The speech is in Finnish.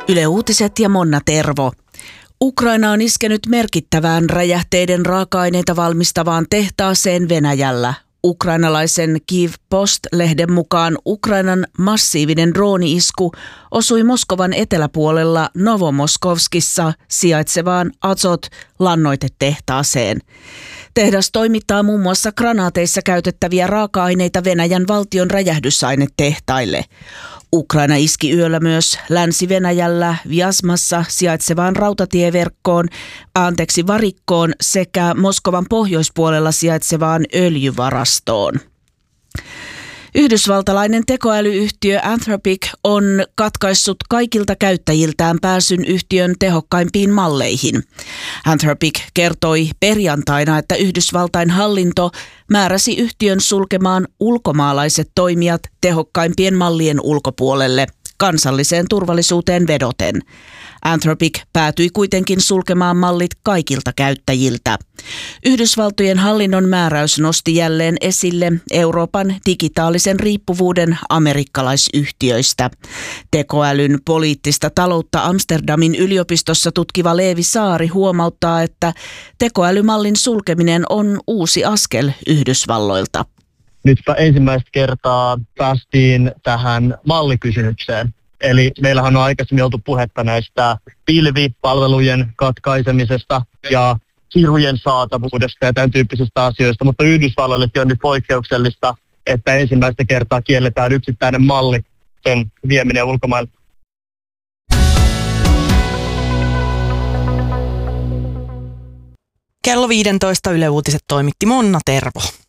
Yle Uutiset ja Monna Tervo. Ukraina on iskenyt merkittävään räjähteiden raaka-aineita valmistavaan tehtaaseen Venäjällä. Ukrainalaisen Kyiv Post-lehden mukaan Ukrainan massiivinen drooni-isku osui Moskovan eteläpuolella Novomoskovskissa sijaitsevaan Azot-lannoitetehtaaseen. Tehdas toimittaa muun muassa granaateissa käytettäviä raaka-aineita Venäjän valtion räjähdysainetehtaille. Ukraina iski yöllä myös Länsi-Venäjällä Vjazmassa sijaitsevaan varikkoon sekä Moskovan pohjoispuolella sijaitsevaan öljyvarastoon. Yhdysvaltalainen tekoälyyhtiö Anthropic on katkaissut kaikilta käyttäjiltään pääsyn yhtiön tehokkaimpiin malleihin. Anthropic kertoi perjantaina, että Yhdysvaltain hallinto määräsi yhtiön sulkemaan ulkomaalaiset toimijat tehokkaimpien mallien ulkopuolelle kansalliseen turvallisuuteen vedoten. Anthropic päätyi kuitenkin sulkemaan mallit kaikilta käyttäjiltä. Yhdysvaltojen hallinnon määräys nosti jälleen esille Euroopan digitaalisen riippuvuuden amerikkalaisyhtiöistä. Tekoälyn poliittista taloutta Amsterdamin yliopistossa tutkiva Leevi Saari huomauttaa, että tekoälymallin sulkeminen on uusi askel Yhdysvalloilta. Nytpä ensimmäistä kertaa päästiin tähän mallikysymykseen. Eli meillähän on aikaisemmin oltu puhetta näistä pilvipalvelujen katkaisemisesta ja sirujen saatavuudesta ja tämän tyyppisistä asioista, mutta Yhdysvalloillekin on nyt poikkeuksellista, että ensimmäistä kertaa kielletään yksittäinen malli, sen vieminen ulkomaille. Kello 15 Yle Uutiset toimitti Monna Tervo.